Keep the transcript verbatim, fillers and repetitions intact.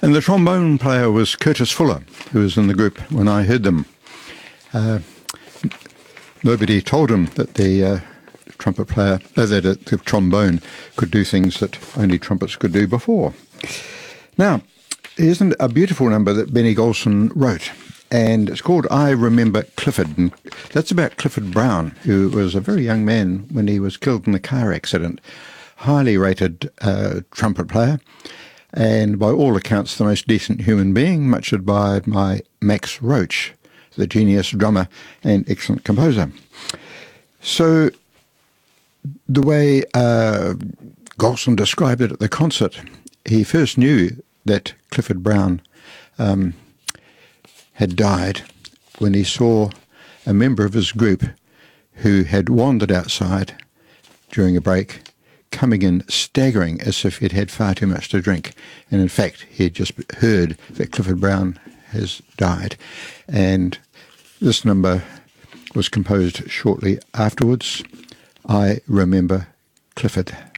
And the trombone player was Curtis Fuller, who was in the group when I heard them. Uh, nobody told him that the uh, trumpet player, uh, that uh, the trombone could do things that only trumpets could do before. Now, here's a beautiful number that Benny Golson wrote, and it's called I Remember Clifford. And that's about Clifford Brown, who was a very young man when he was killed in a car accident. Highly rated uh, trumpet player, and by all accounts the most decent human being, much admired by Max Roach, the genius drummer and excellent composer. So the way uh, Golson described it at the concert, he first knew that Clifford Brown um, had died when he saw a member of his group who had wandered outside during a break coming in staggering as if he'd had far too much to drink. And in fact, he had just heard that Clifford Brown has died. And this number was composed shortly afterwards. I Remember Clifford.